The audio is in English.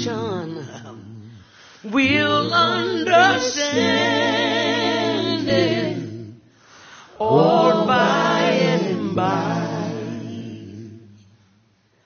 situation, we'll understand it all by and by.